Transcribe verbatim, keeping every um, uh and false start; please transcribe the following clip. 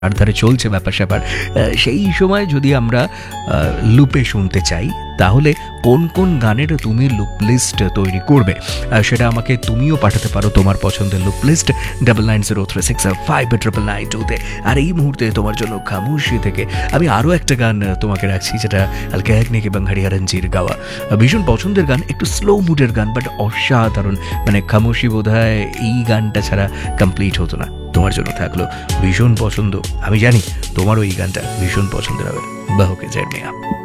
আর ধারে চলছে ব্যাপার-স্যাপার, আ সেই সময় যদি আমরা আ লুপে শুনতে চাই, তাহলে কোন, কোন গানের তুমি লুপ লিস্ট তৈরি করবে? আ সেটা আমাকে তুমিও পাঠাতে পারো তোমার পছন্দের loop list nine nine zero three six five nine nine two তে। আর এই মুহূর্তে তোমার জন্য খামোশি থেকে আমি আরও একটা গান তোমাকে রাখছি, যেটা হালকা একনিক এবং হরিহরনজির গাওয়া। ভীষণ পছন্দের গান, একটু স্লো মুডের গান, বাট অসাধারণ। মানে খামোশি বোধহয় এই গানটা ছাড়া কমপ্লিট হতো না। তোমার জন্য থাকলো, ভীষণ পছন্দ। আমি জানি তোমারও এই গানটা ভীষণ পছন্দের হবে। বাহুকে জয় মিয়া।